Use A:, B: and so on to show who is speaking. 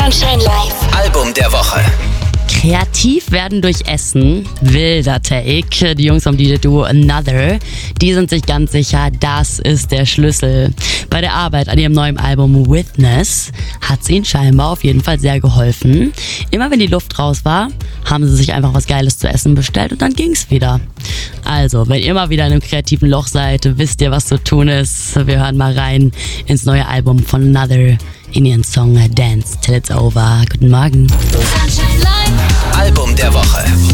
A: Sunshine Live.
B: Album der Woche.
C: Kreativ werden durch Essen. Wilder Take. Die Jungs vom DJ-Duo Another, die sind sich ganz sicher, das ist der Schlüssel. Bei der Arbeit an ihrem neuen Album Witness hat es ihnen scheinbar auf jeden Fall sehr geholfen. Immer wenn die Luft raus war, haben sie sich einfach was Geiles zu essen bestellt und dann ging's wieder. Also, wenn ihr mal wieder in einem kreativen Loch seid, wisst ihr, was zu tun ist. Wir hören mal rein ins neue Album von Another in ihren Song Dance Till It's Over. Guten Morgen.
A: Sunshine Live.
B: Album der Woche.